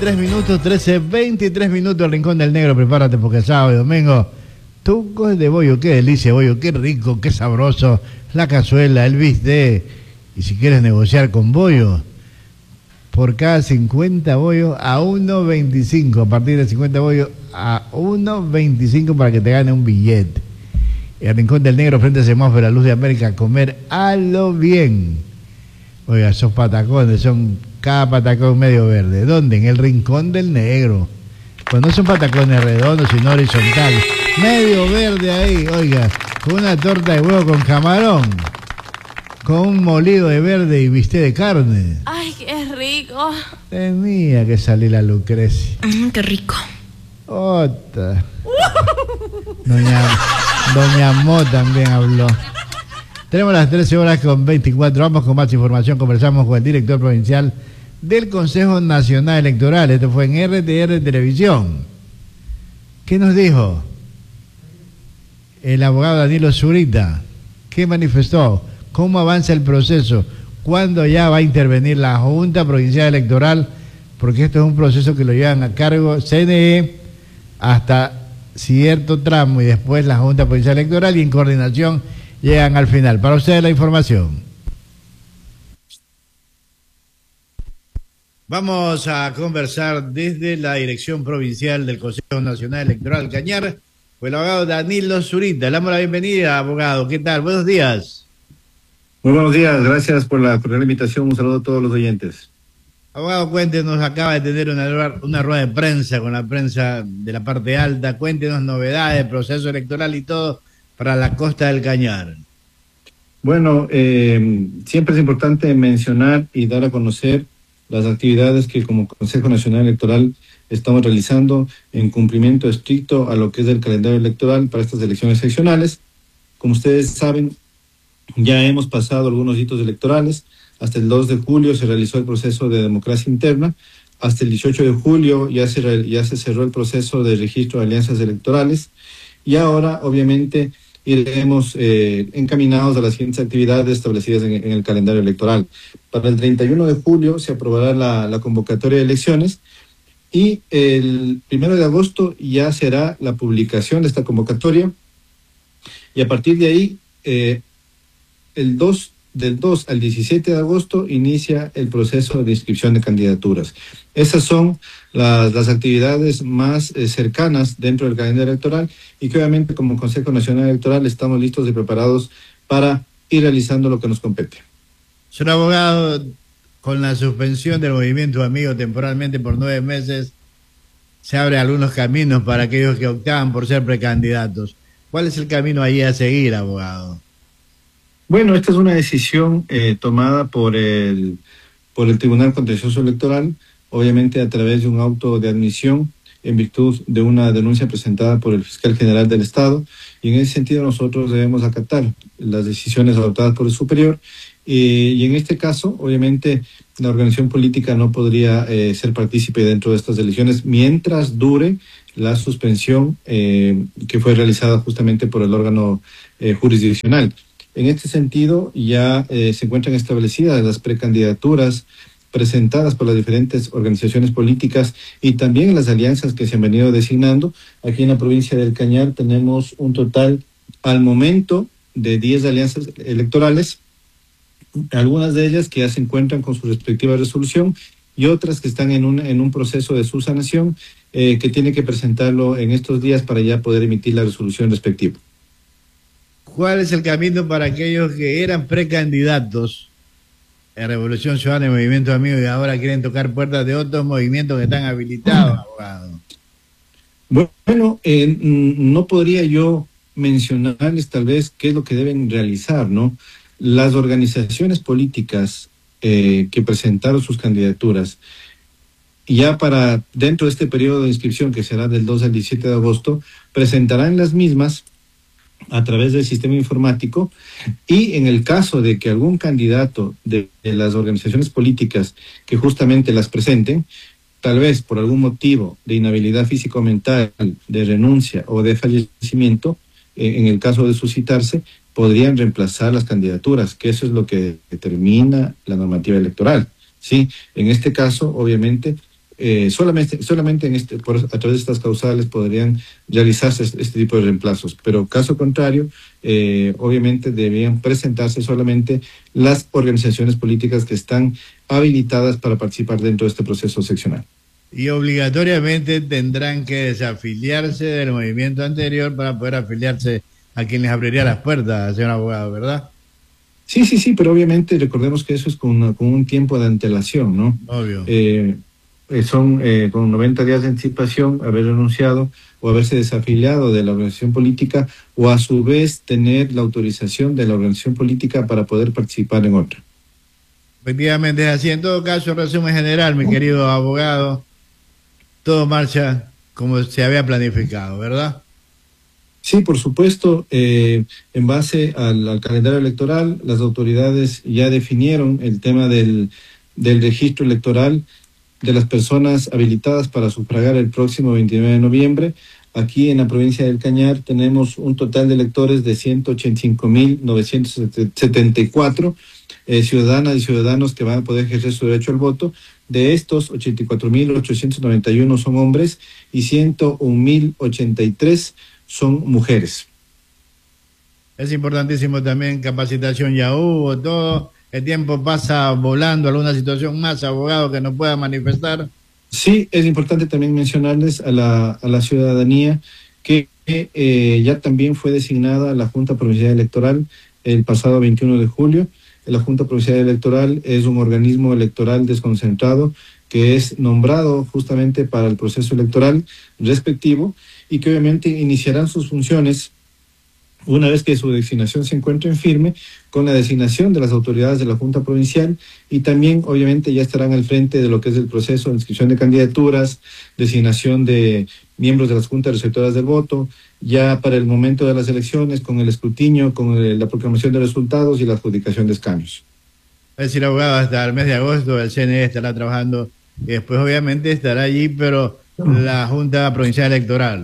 3 minutos, 23 minutos, el Rincón del Negro. Prepárate porque sábado y domingo, tucos de bollo, qué delicia, bollo, qué rico, qué sabroso, la cazuela, el bistec. Y si quieres negociar con bollo, por cada 50 bollos a 1.25, a partir de 50 bollos a 1.25 para que te gane un billete. El Rincón del Negro frente a Semáforo, la Luz de América, a comer a lo bien. Oiga, esos patacones son cada patacón medio verde. ¿Dónde? En el Rincón del Negro. Pues no son patacones redondos, sino horizontales. Medio verde ahí, oiga, con una torta de huevo con camarón, con un molido de verde y bistec de carne. Ay, qué rico. Tenía que salir la Lucrecia. Qué rico. Otra. Doña Mo también habló. Tenemos las 13 horas con 24. Vamos con más información. Conversamos con el director provincial del Consejo Nacional Electoral. Esto fue en RTR Televisión. ¿Qué nos dijo el abogado Danilo Zurita? ¿Qué manifestó? ¿Cómo avanza el proceso? ¿Cuándo ya va a intervenir la Junta Provincial Electoral? Porque esto es un proceso que lo llevan a cargo CNE hasta cierto tramo y después la Junta Provincial Electoral, y en coordinación llegan al final. Para ustedes la información. Vamos a conversar desde la Dirección Provincial del Consejo Nacional Electoral Cañar con el abogado Danilo Zurita. Le damos la bienvenida, abogado. ¿Qué tal? Buenos días. Muy buenos días, gracias por la invitación. Un saludo a todos los oyentes. Abogado, cuéntenos, acaba de tener una rueda de prensa con la prensa de la parte alta. Cuéntenos novedades, proceso electoral y todo para la costa del Cañar. Bueno, siempre es importante mencionar y dar a conocer las actividades que como Consejo Nacional Electoral estamos realizando en cumplimiento estricto a lo que es el calendario electoral para estas elecciones seccionales. Como ustedes saben, ya hemos pasado algunos hitos electorales. Hasta el 2 de julio se realizó el proceso de democracia interna. Hasta el 18 de julio ya se cerró el proceso de registro de alianzas electorales. Y ahora, obviamente, iremos encaminados a las siguientes actividades establecidas en el calendario electoral. Para el 31 de julio se aprobará la convocatoria de elecciones y el 1 de agosto ya será la publicación de esta convocatoria, y a partir de ahí, del 2 al 17 de agosto inicia el proceso de inscripción de candidaturas. Esas son las actividades más cercanas dentro del calendario electoral, y que obviamente como Consejo Nacional Electoral estamos listos y preparados para ir realizando lo que nos compete. Señor abogado, con la suspensión del movimiento Amigo temporalmente por 9 meses, se abren algunos caminos para aquellos que optaban por ser precandidatos. ¿Cuál es el camino ahí a seguir, abogado? Bueno, esta es una decisión tomada por el Tribunal Contencioso Electoral, obviamente a través de un auto de admisión en virtud de una denuncia presentada por el Fiscal General del Estado, y en ese sentido nosotros debemos acatar las decisiones adoptadas por el superior, y en este caso, obviamente, la organización política no podría ser partícipe dentro de estas elecciones mientras dure la suspensión que fue realizada justamente por el órgano jurisdiccional. En este sentido, ya se encuentran establecidas las precandidaturas presentadas por las diferentes organizaciones políticas y también las alianzas que se han venido designando. Aquí en la provincia del Cañar tenemos un total, al momento, de 10 alianzas electorales, algunas de ellas que ya se encuentran con su respectiva resolución y otras que están en un proceso de subsanación que tiene que presentarlo en estos días para ya poder emitir la resolución respectiva. ¿Cuál es el camino para aquellos que eran precandidatos en Revolución Ciudadana y Movimiento Amigo y ahora quieren tocar puertas de otros movimientos que están habilitados, abogado? Bueno, no podría yo mencionarles tal vez qué es lo que deben realizar, ¿no? Las organizaciones políticas que presentaron sus candidaturas, ya para dentro de este periodo de inscripción que será del 2 al 17 de agosto, presentarán las mismas a través del sistema informático, y en el caso de que algún candidato de las organizaciones políticas que justamente las presenten, tal vez por algún motivo de inhabilidad físico-mental, de renuncia o de fallecimiento, en el caso de suscitarse, podrían reemplazar las candidaturas, que eso es lo que determina la normativa electoral. Sí, en este caso, obviamente, solamente a través de estas causales podrían realizarse este tipo de reemplazos, pero caso contrario, obviamente deberían presentarse solamente las organizaciones políticas que están habilitadas para participar dentro de este proceso seccional. Y obligatoriamente tendrán que desafiliarse del movimiento anterior para poder afiliarse a quien les abriría las puertas, señor abogado, ¿verdad? Sí, pero obviamente recordemos que eso es con un tiempo de antelación, ¿no? Obvio. Son con 90 días de anticipación haber renunciado o haberse desafiliado de la organización política o a su vez tener la autorización de la organización política para poder participar en otra. Efectivamente es así. En todo caso, resumen general, mi querido abogado, todo marcha como se había planificado, ¿verdad? Sí, por supuesto, en base al calendario electoral, las autoridades ya definieron el tema del registro electoral de las personas habilitadas para sufragar el próximo 29 de noviembre. Aquí en la provincia del Cañar tenemos un total de electores de 185.974 ciudadanas y ciudadanos que van a poder ejercer su derecho al voto. De estos, 84.891 son hombres y 101.083 son mujeres. Es importantísimo también capacitación, ya hubo todo. El tiempo pasa volando. ¿Alguna situación más, abogado, que nos pueda manifestar? Sí, es importante también mencionarles a la ciudadanía que ya también fue designada la Junta Provincial Electoral el pasado 21 de julio. La Junta Provincial Electoral es un organismo electoral desconcentrado que es nombrado justamente para el proceso electoral respectivo y que obviamente iniciarán sus funciones una vez que su designación se encuentre en firme, con la designación de las autoridades de la Junta Provincial, y también obviamente ya estarán al frente de lo que es el proceso de inscripción de candidaturas, designación de miembros de las juntas receptoras del voto, ya para el momento de las elecciones, con el escrutinio, con la proclamación de resultados y la adjudicación de escaños. Es decir, abogado, hasta el mes de agosto el CNE estará trabajando y después obviamente estará allí, pero la Junta Provincial Electoral.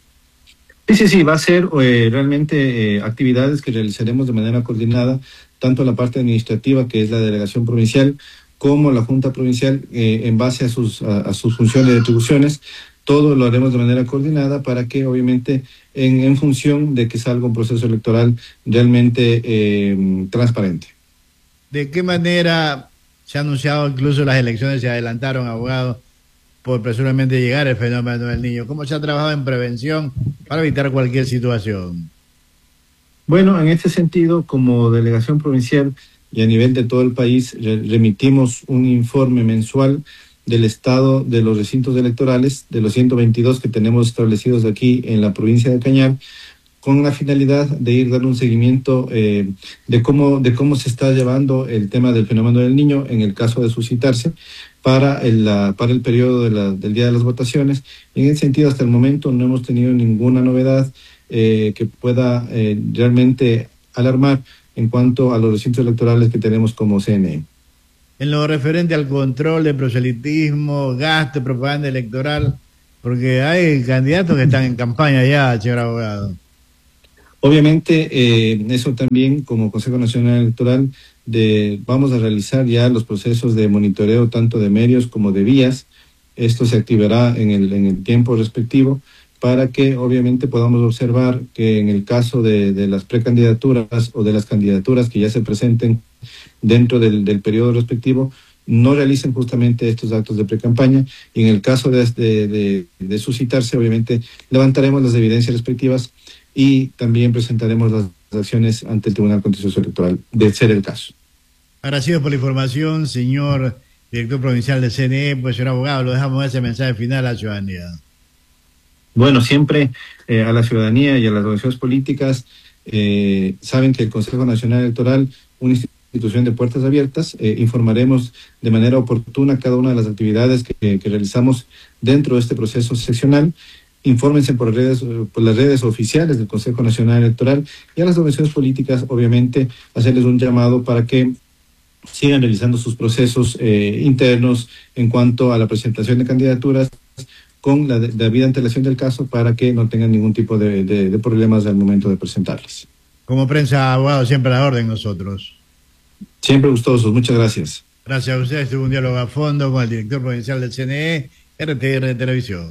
Sí, va a ser realmente actividades que realizaremos de manera coordinada, tanto la parte administrativa, que es la delegación provincial, como la Junta Provincial, en base a sus funciones y atribuciones. Todo lo haremos de manera coordinada para que, obviamente, en función de que salga un proceso electoral realmente transparente. ¿De qué manera se ha anunciado incluso las elecciones se adelantaron, abogado, por presumiblemente llegar el fenómeno del niño? ¿Cómo se ha trabajado en prevención para evitar cualquier situación? Bueno, en este sentido, como delegación provincial y a nivel de todo el país, remitimos un informe mensual del estado de los recintos electorales, de los 122 que tenemos establecidos aquí en la provincia de Cañar, con la finalidad de ir dando un seguimiento de cómo se está llevando el tema del fenómeno del niño en el caso de suscitarse para el periodo del día de las votaciones. En ese sentido, hasta el momento no hemos tenido ninguna novedad que pueda realmente alarmar en cuanto a los recintos electorales que tenemos como CNE. En lo referente al control de proselitismo, gasto, propaganda electoral, porque hay candidatos que están en campaña ya, señor abogado. Obviamente, eso también como Consejo Nacional Electoral vamos a realizar ya los procesos de monitoreo tanto de medios como de vías. Esto se activará en el tiempo respectivo para que obviamente podamos observar que en el caso de las precandidaturas o de las candidaturas que ya se presenten dentro del periodo respectivo, no realicen justamente estos actos de precampaña, y en el caso de suscitarse, obviamente levantaremos las evidencias respectivas y también presentaremos las acciones ante el Tribunal Contencioso Electoral, de ser el caso. Agradecido por la información, señor director provincial del CNE. Pues, señor abogado, lo dejamos ese mensaje final a la ciudadanía. Bueno, siempre a la ciudadanía y a las organizaciones políticas saben que el Consejo Nacional Electoral, una institución de puertas abiertas, informaremos de manera oportuna cada una de las actividades que realizamos dentro de este proceso seccional. Infórmense por las redes oficiales del Consejo Nacional Electoral, y a las organizaciones políticas, obviamente, hacerles un llamado para que sigan realizando sus procesos internos en cuanto a la presentación de candidaturas con la debida antelación del caso, para que no tengan ningún tipo de problemas al momento de presentarles. Como prensa, abogado, siempre a la orden nosotros. Siempre gustosos, muchas gracias. Gracias a ustedes. Tuve un diálogo a fondo con el director provincial del CNE, RTR Televisión.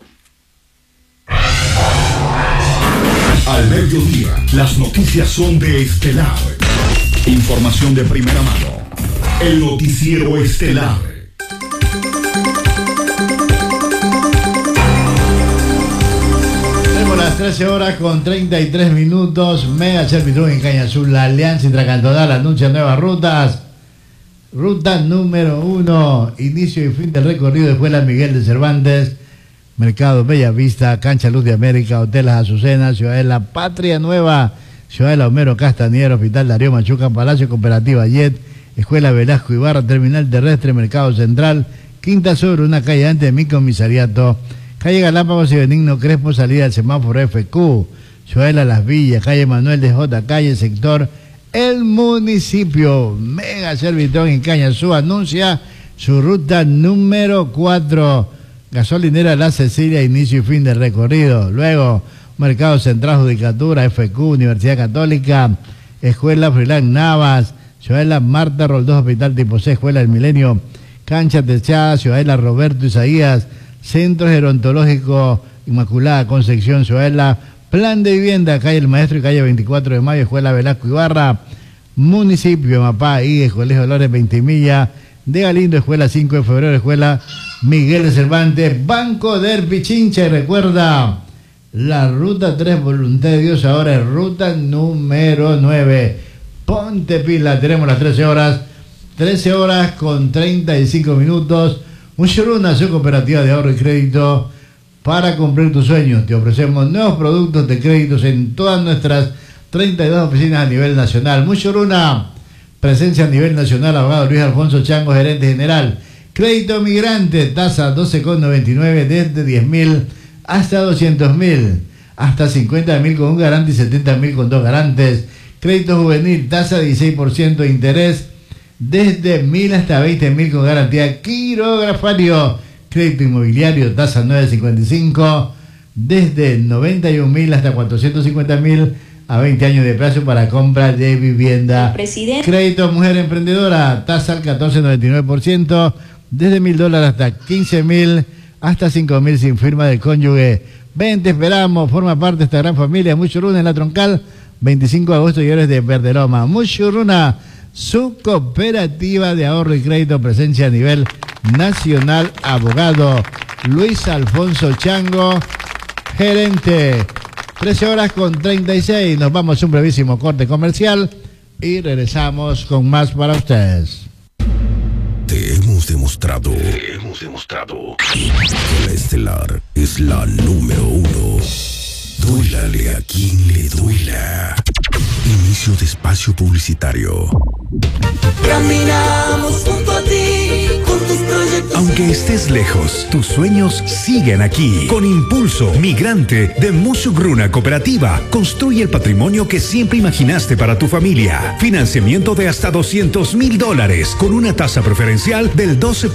Al mediodía, las noticias son de Estelar. Información de primera mano. El noticiero Estelar. Tenemos las 13 horas con 33 minutos. Mega Servitur en Caña Azul. La Alianza Intracantonal anuncia nuevas rutas. Ruta número 1. Inicio y fin del recorrido de Escuela Miguel de Cervantes. Mercado Bellavista, Cancha Luz de América, Hotel Las Azucenas, Ciudadela Patria Nueva, Ciudadela Homero Castañer, Hospital Darío Machuca, Palacio Cooperativa Jet, Escuela Velasco Ibarra, Terminal Terrestre, Mercado Central, Quinta Sur, una calle antes de mi comisariato, calle Galápagos y Benigno Crespo, salida del semáforo FQ, Ciudadela Las Villas, calle Manuel de J, calle sector El Municipio. Mega Servitrón en Cañazú anuncia su ruta número 4. Gasolinera La Cecilia, inicio y fin del recorrido. Luego, Mercado Central, Judicatura, FQ, Universidad Católica, Escuela Freilán Navas, Ciudadela Marta Roldós, Hospital Tipo C, Escuela del Milenio, Cancha Techada, Ciudadela Roberto Isaías, Centro Gerontológico Inmaculada Concepción, Ciudadela Plan de Vivienda, calle El Maestro y calle 24 de Mayo, Escuela Velasco Ibarra, Municipio de Mapá y Colegio Dolores 20 Millas, de Galindo, Escuela 5 de Febrero, Escuela Miguel de Cervantes, Banco del Pichincha. Y recuerda, la ruta 3 Voluntad de Dios ahora es ruta número 9. Ponte pila, tenemos las 13 horas con 35 minutos. Mushuruna, su cooperativa de ahorro y crédito para cumplir tus sueños. Te ofrecemos nuevos productos de créditos en todas nuestras 32 oficinas a nivel nacional. Mushuruna, presencia a nivel nacional, abogado Luis Alfonso Chango, gerente general. Crédito migrante, tasa 12,99 desde 10.000 hasta 200.000, hasta 50.000 con un garante y 70.000 con dos garantes. Crédito juvenil, tasa 16% de interés desde 1.000 hasta 20.000 con garantía. Quirografario, crédito inmobiliario, tasa 9,55 desde 91.000 hasta 450.000 a 20 años de plazo para compra de vivienda. Crédito mujer emprendedora, tasa al 14,99% desde $1.000 hasta 15.000 hasta 5.000 sin firma del cónyuge. Ven, te esperamos, forma parte de esta gran familia. Mushuruna en la Troncal, 25 de agosto y eres de Verdeloma. Mushuruna, su cooperativa de ahorro y crédito, presencia a nivel nacional. Abogado Luis Alfonso Chango, gerente. 13 horas con 36. Nos vamos a un brevísimo corte comercial y regresamos con más para ustedes. Te hemos demostrado que la Estelar es la número 1. Duélale a quien le duela. Inicio de espacio publicitario. Caminamos junto a ti, con tus proyectos. Aunque estés lejos, tus sueños siguen aquí. Con Impulso Migrante de Musugruna Cooperativa, construye el patrimonio que siempre imaginaste para tu familia. Financiamiento de hasta $200,000 con una tasa preferencial del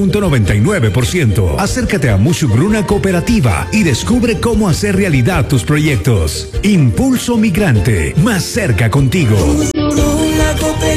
12,99%. Acércate a Musugruna Cooperativa y descubre cómo hacer realidad tus proyectos. Impulso Migrante, más cerca contigo. Una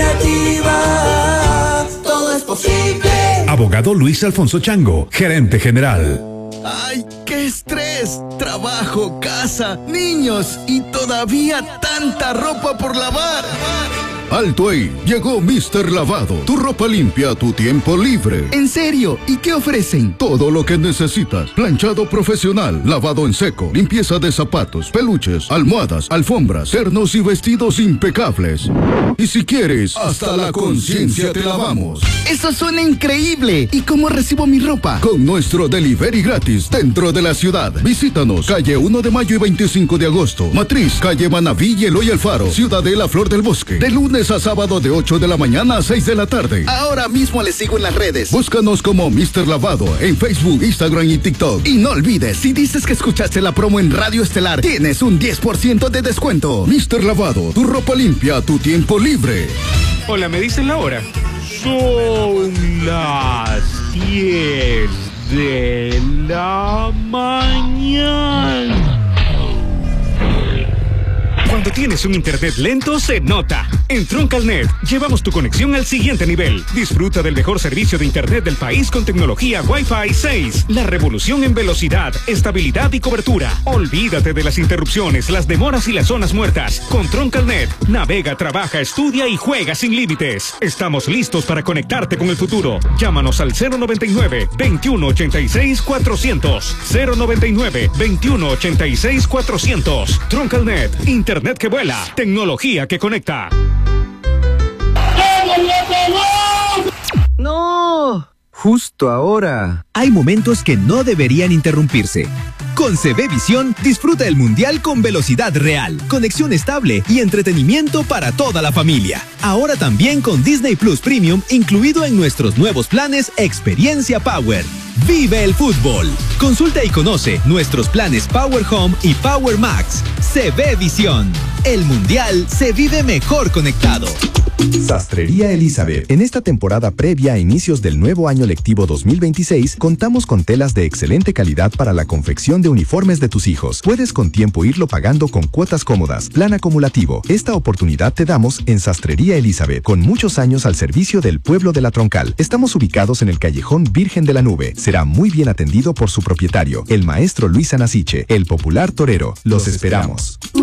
cooperativa, todo es posible. Abogado Luis Alfonso Chango, gerente general. ¡Ay, qué estrés! Trabajo, casa, niños y todavía tanta ropa por lavar. Alto ahí, llegó Mr. Lavado, tu ropa limpia a tu tiempo libre. ¿En serio? ¿Y qué ofrecen? Todo lo que necesitas, planchado profesional, lavado en seco, limpieza de zapatos, peluches, almohadas, alfombras, ternos y vestidos impecables. Y si quieres, hasta la conciencia te lavamos. ¡Eso suena increíble! ¿Y cómo recibo mi ropa? Con nuestro delivery gratis dentro de la ciudad. Visítanos, calle 1 de mayo y 25 de agosto. Matriz, calle Manaví y Eloy Alfaro, Ciudadela Flor del Bosque. De lunes a sábado de 8 de la mañana a 6 de la tarde. Ahora mismo les sigo en las redes. Búscanos como Mr. Lavado en Facebook, Instagram y TikTok. Y no olvides, si dices que escuchaste la promo en Radio Estelar, tienes un 10% de descuento. Mr. Lavado, tu ropa limpia, tu tiempo libre. Hola, ¿me dicen la hora? Son las 10 de la mañana. Cuando tienes ¿Tienes un internet lento? Se nota. En Troncalnet llevamos tu conexión al siguiente nivel. Disfruta del mejor servicio de internet del país con tecnología Wi-Fi 6. La revolución en velocidad, estabilidad y cobertura. Olvídate de las interrupciones, las demoras y las zonas muertas. Con Troncalnet, navega, trabaja, estudia y juega sin límites. Estamos listos para conectarte con el futuro. Llámanos al 099-2186-400. 099-2186-400. Troncalnet, internet que vuela, tecnología que conecta. ¡No! Justo ahora. Hay momentos que no deberían interrumpirse. Con CB Visión, disfruta el Mundial con velocidad real, conexión estable y entretenimiento para toda la familia. Ahora también con Disney Plus Premium incluido en nuestros nuevos planes Experiencia Power. ¡Vive el fútbol! Consulta y conoce nuestros planes Power Home y Power Max. CB Visión. El Mundial se vive mejor conectado. Sastrería Elizabeth. En esta temporada previa a inicios del nuevo año lectivo 2026, contamos con telas de excelente calidad para la confección de uniformes de tus hijos. Puedes con tiempo irlo pagando con cuotas cómodas, plan acumulativo. Esta oportunidad te damos en Sastrería Elizabeth, con muchos años al servicio del pueblo de La Troncal. Estamos ubicados en el callejón Virgen de la Nube. Será muy bien atendido por su propietario, el maestro Luis Anasiche, el popular torero. Los esperamos.